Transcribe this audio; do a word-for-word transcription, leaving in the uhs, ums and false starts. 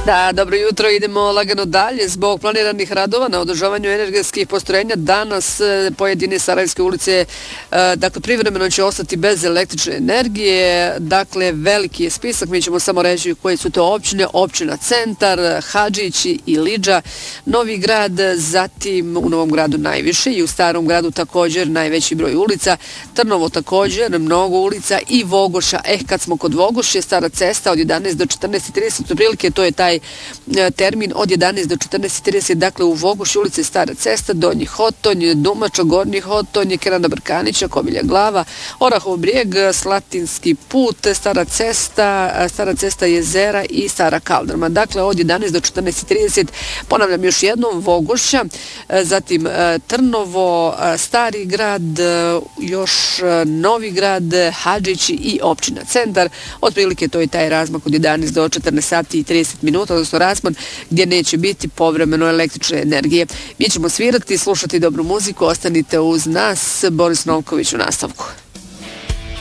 Da, dobro jutro, idemo lagano dalje. Zbog planiranih radova na održavanju energetskih postrojenja danas pojedine sarajevske ulice dakle privremeno će ostati bez električne energije. Dakle, veliki je spisak, mi ćemo samo reći koji su to općine. Općina Centar, Hadžići i Lidža, Novi grad, zatim u Novom gradu najviše i u Starom gradu također najveći broj ulica, Trnovo također, mnogo ulica i Vogoša. Eh, kad smo kod Vogoše, Stara cesta od jedanaest do četrnaest i trideset, otprilike to je taj termin od jedanaest do četrnaest i trideset, dakle u Vogoši ulici Stara cesta, Donji Hotonj, Dumača, Gornji Hotonj, Kerana Brkanića, Kobilja Glava, Orahov brijeg, Slatinski put, Stara cesta, Stara cesta Jezera i Stara Kaldrma. Dakle, od jedanaest do četrnaest i trideset, ponavljam još jednom, Vogoša, zatim Trnovo, Stari grad, još Novi grad, Hadžići i općina Centar. Otprilike to je taj razmak od jedanaest do četrnaest sati i trideset minuta, odnosno raspon gdje neće biti povremeno električne energije. Mi ćemo svirati, slušati dobru muziku, ostanite uz nas. Boris Novković u nastavku.